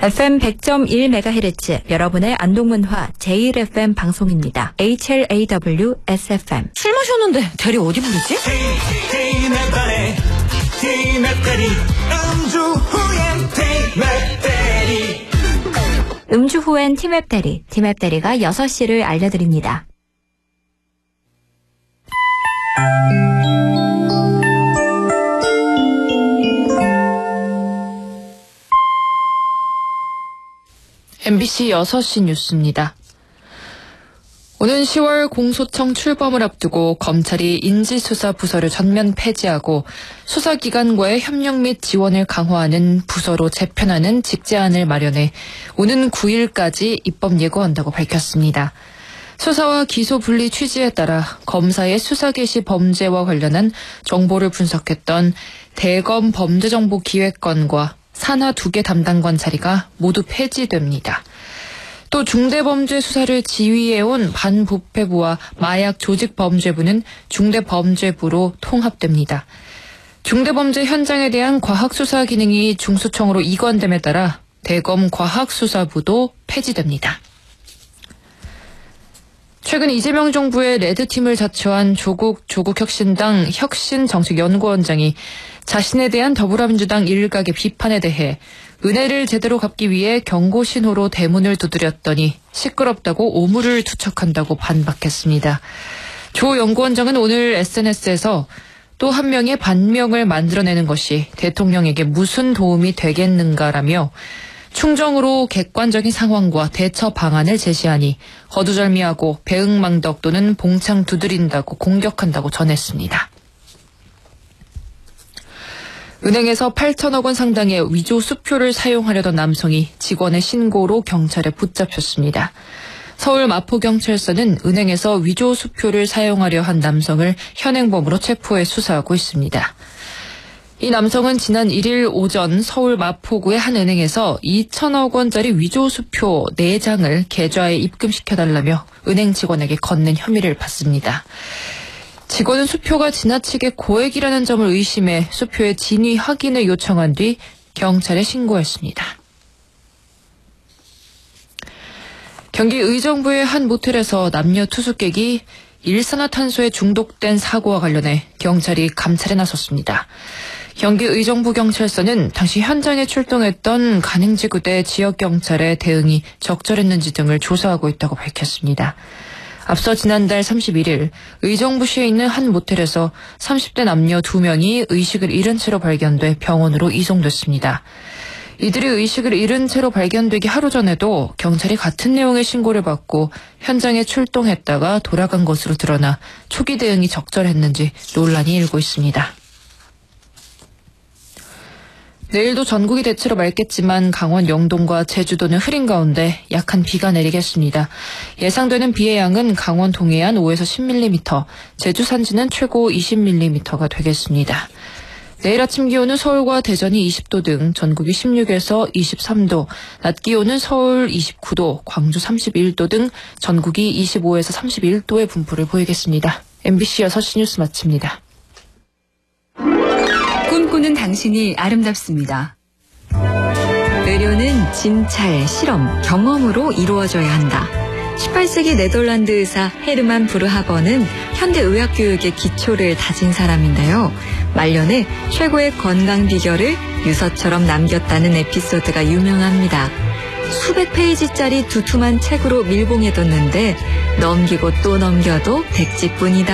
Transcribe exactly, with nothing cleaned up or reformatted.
에프엠 백 점 일 메가헤르츠 여러분의 안동문화 제일 에프엠 방송입니다. 에이치엘에이더블유 에스에프엠. 술 마셨는데 대리 어디 부르지? 음주 후엔 티맵 대리, 티맵 대리가 여섯 시를 알려드립니다. 엠비씨 여섯 시 뉴스입니다. 오는 시월 공소청 출범을 앞두고 검찰이 인지수사부서를 전면 폐지하고 수사기관과의 협력 및 지원을 강화하는 부서로 재편하는 직제안을 마련해 오는 구 일까지 입법 예고한다고 밝혔습니다. 수사와 기소 분리 취지에 따라 검사의 수사 개시 범죄와 관련한 정보를 분석했던 대검 범죄정보기획관과 산하 두 개 담당관 자리가 모두 폐지됩니다. 또 중대범죄 수사를 지휘해온 반부패부와 마약조직범죄부는 중대범죄부로 통합됩니다. 중대범죄 현장에 대한 과학수사 기능이 중수청으로 이관됨에 따라 대검 과학수사부도 폐지됩니다. 최근 이재명 정부의 레드팀을 자처한 조국 조국혁신당 혁신정책연구원장이 자신에 대한 더불어민주당 일각의 비판에 대해 은혜를 제대로 갚기 위해 경고 신호로 대문을 두드렸더니 시끄럽다고 오물을 투척한다고 반박했습니다. 조 연구원장은 오늘 에스엔에스에서 또 한 명의 반명을 만들어내는 것이 대통령에게 무슨 도움이 되겠는가라며 충정으로 객관적인 상황과 대처 방안을 제시하니 거두절미하고 배응망덕 또는 봉창 두드린다고 공격한다고 전했습니다. 은행에서 팔천억 원 상당의 위조 수표를 사용하려던 남성이 직원의 신고로 경찰에 붙잡혔습니다. 서울 마포경찰서는 은행에서 위조 수표를 사용하려 한 남성을 현행범으로 체포해 수사하고 있습니다. 이 남성은 지난 일 일 오전 서울 마포구의 한 은행에서 이천억 원짜리 위조 수표 네 장을 계좌에 입금시켜달라며 은행 직원에게 건넨 혐의를 받습니다. 직원은 수표가 지나치게 고액이라는 점을 의심해 수표의 진위 확인을 요청한 뒤 경찰에 신고했습니다. 경기 의정부의 한 모텔에서 남녀 투숙객이 일산화탄소에 중독된 사고와 관련해 경찰이 감찰에 나섰습니다. 경기 의정부경찰서는 당시 현장에 출동했던 간행지구대 지역경찰의 대응이 적절했는지 등을 조사하고 있다고 밝혔습니다. 앞서 지난달 삼십일 일 의정부시에 있는 한 모텔에서 삼십 대 남녀 두 명이 의식을 잃은 채로 발견돼 병원으로 이송됐습니다. 이들이 의식을 잃은 채로 발견되기 하루 전에도 경찰이 같은 내용의 신고를 받고 현장에 출동했다가 돌아간 것으로 드러나 초기 대응이 적절했는지 논란이 일고 있습니다. 내일도 전국이 대체로 맑겠지만 강원 영동과 제주도는 흐린 가운데 약한 비가 내리겠습니다. 예상되는 비의 양은 강원 동해안 오에서 십 밀리미터, 제주 산지는 최고 이십 밀리미터가 되겠습니다. 내일 아침 기온은 서울과 대전이 이십 도 등 전국이 십육에서 이십삼 도, 낮 기온은 서울 이십구 도, 광주 삼십일 도 등 전국이 이십오에서 삼십일 도의 분포를 보이겠습니다. 엠비씨 여섯 시 뉴스 마칩니다. 꿈꾸는 당신이 아름답습니다. 의료는 진찰, 실험, 경험으로 이루어져야 한다. 십팔 세기 네덜란드 의사 헤르만 브르하버는 현대의학 교육의 기초를 다진 사람인데요. 말년에 최고의 건강 비결을 유서처럼 남겼다는 에피소드가 유명합니다. 수백 페이지짜리 두툼한 책으로 밀봉해뒀는데 넘기고 또 넘겨도 백지뿐이다.